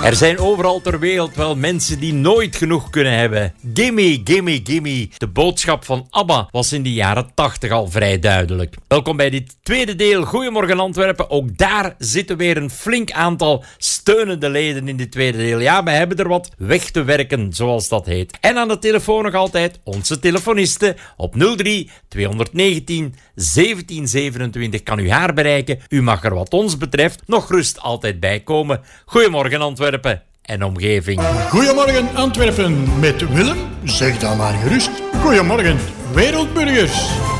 Er zijn overal ter wereld wel mensen die nooit genoeg kunnen hebben. Gimme, gimme, gimme. De boodschap van ABBA was in de jaren 80 al vrij duidelijk. Welkom bij dit tweede deel Goedemorgen Antwerpen. Ook daar zitten weer een flink aantal steunende leden in dit tweede deel. Ja, we hebben er wat weg te werken, zoals dat heet. En aan de telefoon nog altijd onze telefoniste op 03 219 1727. Kan u haar bereiken? U mag er wat ons betreft nog rust altijd bij komen. Goedemorgen Antwerpen en omgeving. Goedemorgen Antwerpen met Willem. Zeg dan maar gerust. Goedemorgen wereldburgers.